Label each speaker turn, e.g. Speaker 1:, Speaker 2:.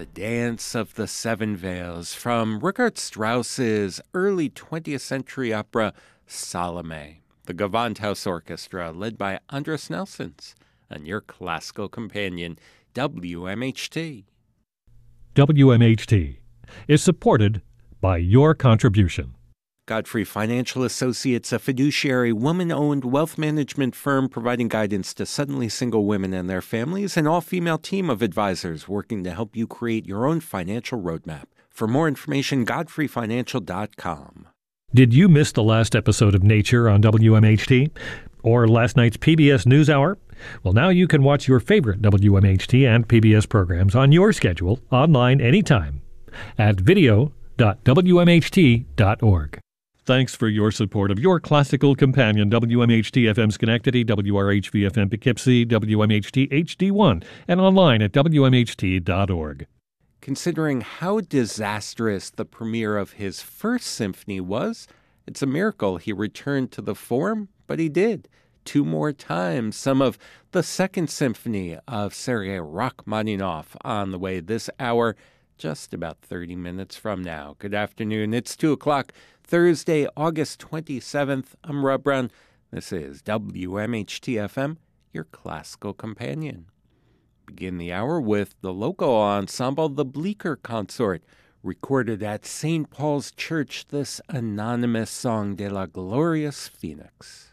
Speaker 1: The Dance of the Seven Veils from Richard Strauss's early 20th century opera Salome. The Gewandhaus Orchestra, led by Andras Nelsons, and your classical companion, WMHT.
Speaker 2: WMHT is supported by your contribution.
Speaker 1: Godfrey Financial Associates, a fiduciary, woman-owned wealth management firm providing guidance to suddenly single women and their families, an all-female team of advisors working to help you create your own financial roadmap. For more information, godfreyfinancial.com.
Speaker 2: Did you miss the last episode of Nature on WMHT? Or last night's PBS NewsHour? Well, now you can watch your favorite WMHT and PBS programs on your schedule, online anytime, at video.wmht.org. Thanks for your support of your classical companion, WMHT FM Schenectady, WRHV FM Poughkeepsie, WMHT HD1, and online at WMHT.org.
Speaker 1: Considering how disastrous the premiere of his first symphony was, it's a miracle he returned to the form, but he did. 2 more times. Some of the Second Symphony of Sergei Rachmaninoff on the way this hour, just about 30 minutes from now. Good afternoon. It's 2 o'clock, Thursday, August 27th. I'm Rob Brown. This is WMHT-FM, your classical companion. Begin the hour with the local ensemble, the Bleecker Consort, recorded at St. Paul's Church, this anonymous song, De la Glorious Phoenix.